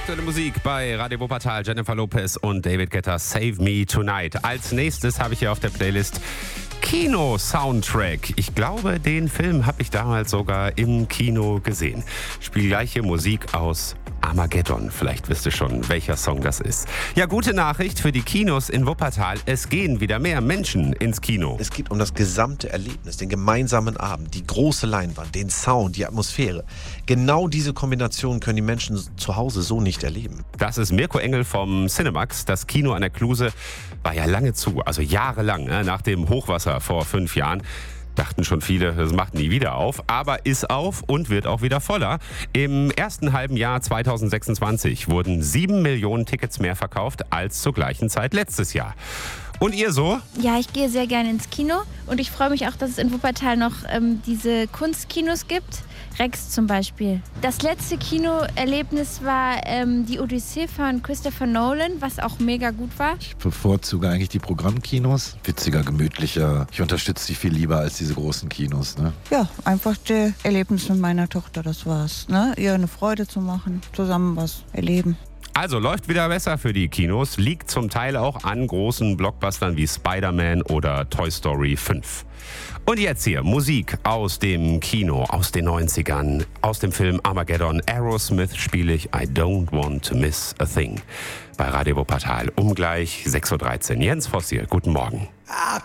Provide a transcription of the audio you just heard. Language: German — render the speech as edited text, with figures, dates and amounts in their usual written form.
Aktuelle Musik bei Radio Wuppertal, Jennifer Lopez und David Guetta, Save Me Tonight. Als nächstes habe ich hier auf der Playlist Kino-Soundtrack. Ich glaube, den Film habe ich damals sogar im Kino gesehen. Spiel gleiche Musik aus Armageddon. Vielleicht wisst ihr schon, welcher Song das ist. Ja, gute Nachricht für die Kinos in Wuppertal. Es gehen wieder mehr Menschen ins Kino. Es geht um das gesamte Erlebnis, den gemeinsamen Abend, die große Leinwand, den Sound, die Atmosphäre. Genau diese Kombination können die Menschen zu Hause so nicht erleben. Das ist Mirko Engel vom Cinemax. Das Kino an der Kluse war ja lange zu, also jahrelang, nach dem Hochwasser vor 5 Jahren. Dachten schon viele, das macht nie wieder auf, aber ist auf und wird auch wieder voller. Im ersten halben Jahr 2026 wurden 7 Millionen Tickets mehr verkauft als zur gleichen Zeit letztes Jahr. Und ihr so? Ja, ich gehe sehr gerne ins Kino und ich freue mich auch, dass es in Wuppertal noch diese Kunstkinos gibt. Rex zum Beispiel. Das letzte Kinoerlebnis war die Odyssee von Christopher Nolan, was auch mega gut war. Ich bevorzuge eigentlich die Programmkinos. Witziger, gemütlicher. Ich unterstütze die viel lieber als diese großen Kinos. Ne? Ja, einfach das Erlebnis mit meiner Tochter, das war's. Ne? Ihr eine Freude zu machen, zusammen was erleben. Also läuft wieder besser für die Kinos, liegt zum Teil auch an großen Blockbustern wie Spider-Man oder Toy Story 5. Und jetzt hier Musik aus dem Kino, aus den 90ern, aus dem Film Armageddon. Aerosmith spiele ich I Don't Want to Miss a Thing bei Radio Wuppertal. Gleich 6.13 Uhr. Jens Voss hier, guten Morgen.